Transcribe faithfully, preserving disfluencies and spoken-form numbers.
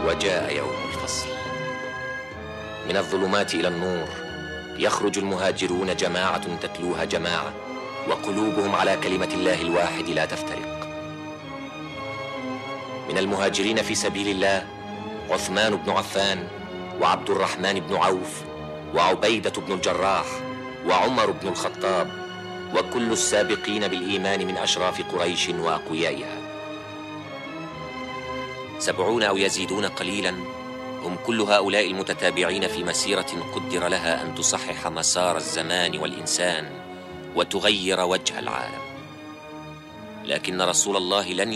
وجاء يوم الفصل. من الظلمات إلى النور يخرج المهاجرون جماعة تتلوها جماعة، وقلوبهم على كلمة الله الواحد لا تفترق. من المهاجرين في سبيل الله عثمان بن عفان، وعبد الرحمن بن عوف، وعبيدة بن الجراح، وعمر بن الخطاب، وكل السابقين بالإيمان من أشراف قريش وأقويائها. سبعون أو يزيدون قليلا هم كل هؤلاء المتتابعين في مسيرة قدر لها أن تصحح مسار الزمان والإنسان وتغير وجه العالم. لكن رسول الله لن